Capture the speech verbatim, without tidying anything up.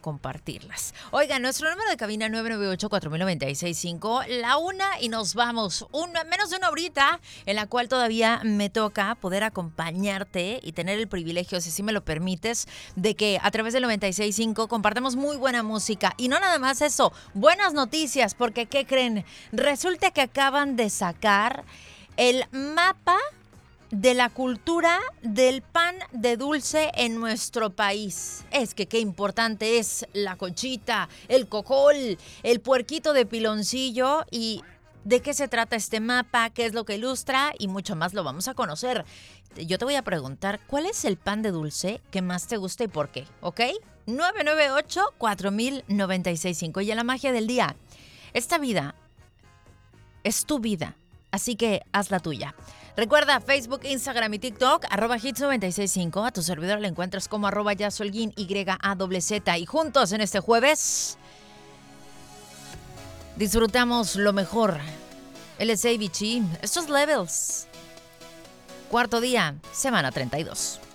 compartirlas. Oiga, nuestro número de cabina nueve nueve ocho, cuatro mil noventa y seis cinco, la una y nos vamos. Una, menos de una horita en la cual todavía me toca poder acompañarte y tener el privilegio, si así me lo permites, de que a través del noventa y seis cinco compartamos muy buena música. Y no nada más eso, buenas noticias, porque ¿qué creen? Resulta que acaban de sacar el mapa de la cultura del pan de dulce en nuestro país. Es que qué importante es la conchita, el cojol, el puerquito de piloncillo y de qué se trata este mapa, qué es lo que ilustra y mucho más lo vamos a conocer. Yo te voy a preguntar, ¿cuál es el pan de dulce que más te gusta y por qué? ¿Ok? nueve nueve ocho, cuatro mil noventa y seis cinco. Y en la magia del día, esta vida es tu vida, así que haz la tuya. Recuerda, Facebook, Instagram y TikTok, arroba hits noventa y seis cinco. A tu servidor la encuentras como arroba yasolguín, Y A Z Z. Y juntos en este jueves disfrutamos lo mejor. Él es Avicii. Estos Levels. Cuarto día, semana treinta y dos.